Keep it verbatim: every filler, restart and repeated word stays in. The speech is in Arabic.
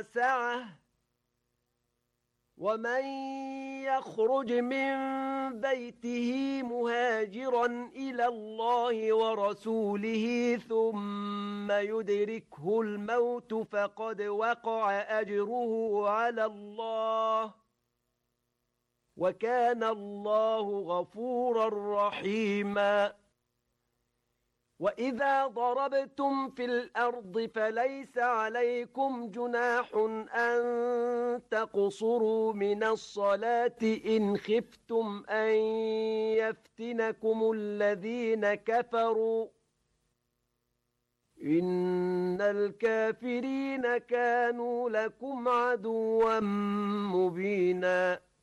سعة ومن يخرج من بيته مهاجرا إلى الله ورسوله ثم يدركه الموت فقد وقع أجره على الله وكان الله غفورا رحيما وإذا ضربتم في الأرض فليس عليكم جناح أن تقصروا من الصلاة إن خفتم أن يفتنكم الذين كفروا إن الكافرين كانوا لكم عدوا مبينا